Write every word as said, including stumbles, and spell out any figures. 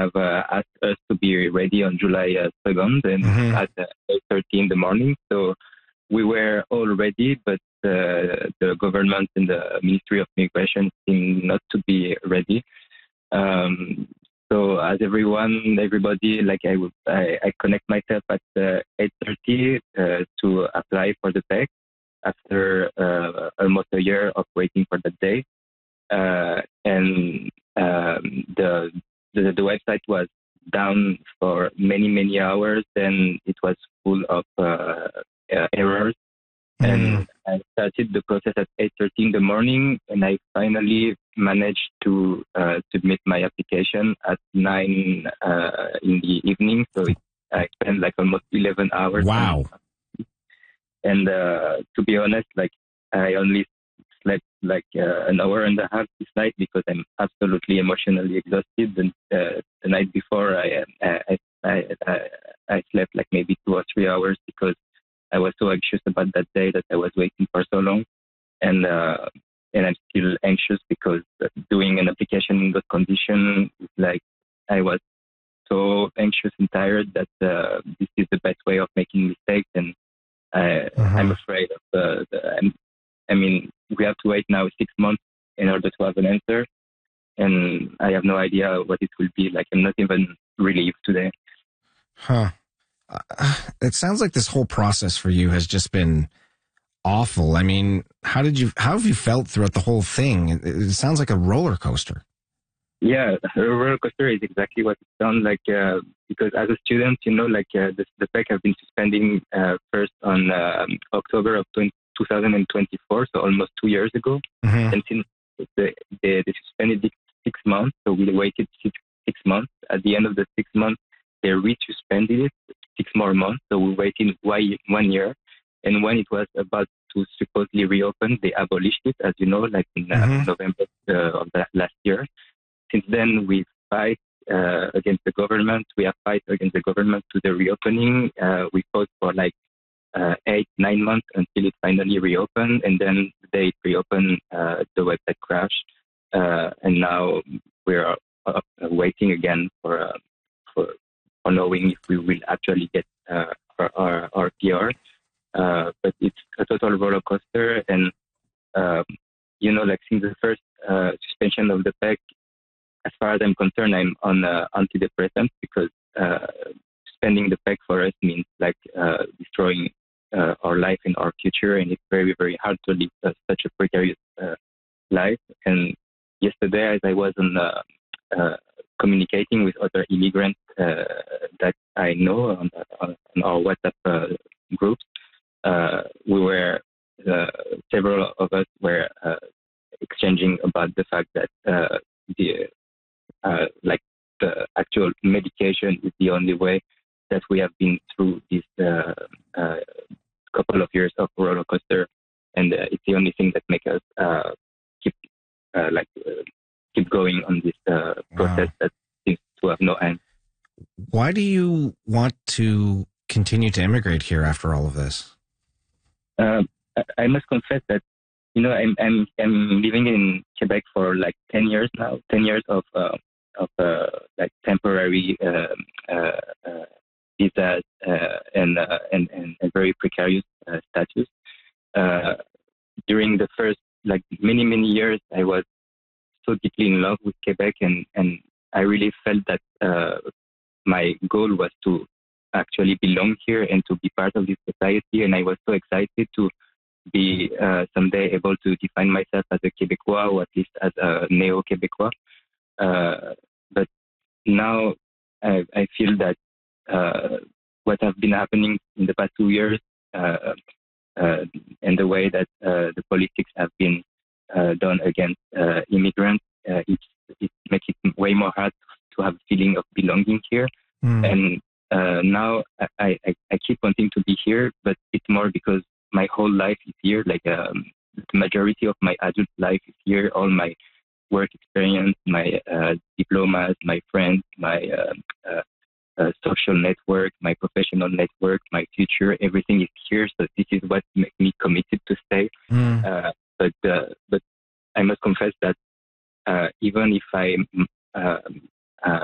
have uh, asked us to be ready on July uh, second and mm-hmm. at uh, eight thirty in the morning. So we were all ready, but uh, the government and the Ministry of Immigration seemed not to be ready. Um, so as everyone, everybody, like I, would, I, I connect myself at uh, eight thirty uh, to apply for the P E C after uh, almost a year of waiting for that day. Uh, and um, the, the the website was down for many, many hours, and it was full of uh, uh, errors. Mm. And I started the process at eight thirty in the morning, and I finally managed to uh, submit my application at nine uh, in the evening. So it, I spent like almost eleven hours. Wow. And uh, to be honest, like I only slept like uh, an hour and a half this night because I'm absolutely emotionally exhausted. And uh, the night before, I, I I I I slept like maybe two or three hours because I was so anxious about that day that I was waiting for so long, and uh, and I'm still anxious because doing an application in that condition, like I was so anxious and tired that uh, this is the best way of making mistakes, and I, uh-huh. I'm afraid of the. the I'm, I mean, we have to wait now six months in order to have an answer, and I have no idea what it will be. Like I'm not even relieved today. Huh. Uh, it sounds like this whole process for you has just been awful. I mean, how did you, how have you felt throughout the whole thing? It, it sounds like a roller coaster. Yeah, a roller coaster is exactly what it sounds like. Uh, because as a student, you know, like uh, the, the P E C have been suspending uh, first on um, October of two thousand twenty-four, so almost two years ago. Mm-hmm. And since the, they, they suspended it six months, so we waited six, six months. At the end of the six months, they re-suspended it six more months. So we waited one year. And when it was about to supposedly reopen, they abolished it, as you know, like in uh, mm-hmm. November uh, of the last year. Since then, we fight uh, against the government. We have fight against the government to the reopening. Uh, we fought for like uh, eight, nine months until it finally reopened. And then they reopened, uh, the website crashed. Uh, and now we're uh, waiting again for, uh, for for knowing if we will actually get uh, our, our, our P R. Uh, but it's a total roller coaster. And, um, you know, like since the first uh, suspension of the P E C, as far as I'm concerned, I'm on uh, antidepressants because uh, suspending the P E C for us means like uh, destroying uh, our life and our future. And it's very, very hard to live uh, such a precarious uh, life. And yesterday, as I was on uh, uh, communicating with other immigrants uh, that I know on, on our WhatsApp uh, groups, uh, we were, uh, several of us were uh, exchanging about the fact that uh, the, uh, like the actual medication is the only way that we have been through this uh, uh, couple of years of roller coaster, and uh, it's the only thing that makes us uh, keep uh, like uh, keep going on this uh, process wow. that seems to have no end. Why do you want to continue to immigrate here after all of this? Uh, I must confess that, you know, I'm I'm I'm living in Quebec for like ten years now. Ten years of uh, of uh, like temporary um, uh, uh, visas uh, and, uh, and and and very precarious uh, status. Uh, during the first like many many years, I was so deeply in love with Quebec, and and I really felt that uh, my goal was to actually belong here and to be part of this society. And I was so excited to be uh, someday able to define myself as a Québécois, or at least as a neo-Québécois. Uh, but now I, I feel that uh, what has been happening in the past two years uh, uh, and the way that uh, the politics have been uh, done against uh, immigrants, uh, it, it makes it way more hard to have a feeling of belonging here. Mm. And uh, now I, I, I keep wanting to be here, but it's more because my whole life is here. Like um, the majority of my adult life is here. All my work experience, my uh, diplomas, my friends, my uh, uh, uh, social network, my professional network, my future, everything is here. So this is what makes me committed to stay. Mm. Uh, but uh, but I must confess that uh, even if I uh,